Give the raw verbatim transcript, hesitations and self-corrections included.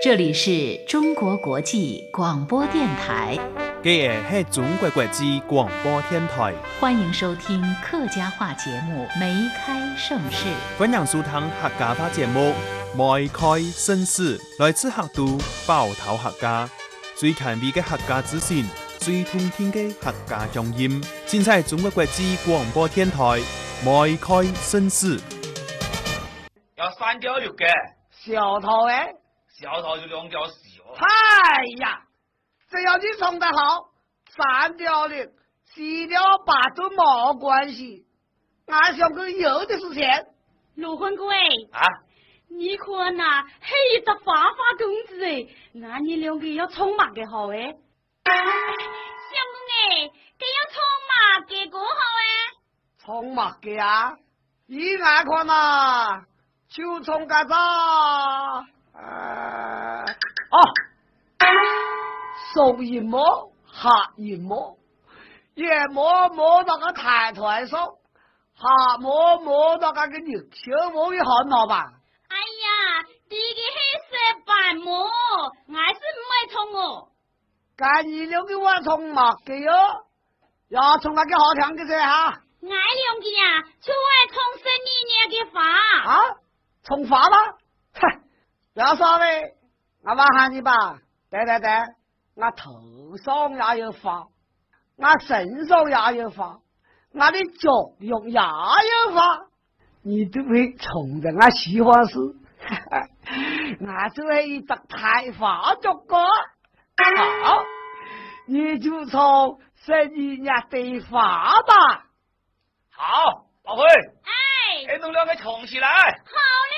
这里是中国国际广播电台。 这个是中国国际广播电台， 欢迎收听客家话节目《梅开盛世》。 欢迎收听客家话节目《梅开盛世》，来自客都包头客家，最前卫的客家资讯，最通天的客家乡音，尽在中国国际广播电台《梅开盛世》。 要三条肉嘅， 小头哎， 小头就两条小。 哎呀，只要你冲得好，三条肉、四条八都冇关系。俺想个有的是钱。 罗坤哥哎， 啊， 你看呐，嘿一只花花公子哎，俺你两个要冲马嘅好哎。相公哎，佢要冲马嘅嗰好哎。 冲马嘅啊？依俺看呐。就从个咋？呃，哦，送一摸，下一摸，也摸摸到个台台上，下摸摸到个个肉球摸一下脑吧。 哎呀，这个是石板摸，俺是唔会冲哦。 干你两个我冲嘛嘅哟，要冲那个好听的噻哈。 俺两个呀，出外冲生意年嘅法。 啊？冲法吗？哼，要说嘞，我问下你吧。对对对，我头上也有法，我身上也有法，我的脚用也有法，你都会冲着我喜欢事，我就会一只太法足个。好，你就从生意人对法吧。 好，宝贝。 哎， 给侬两个冲起来。 好嘞。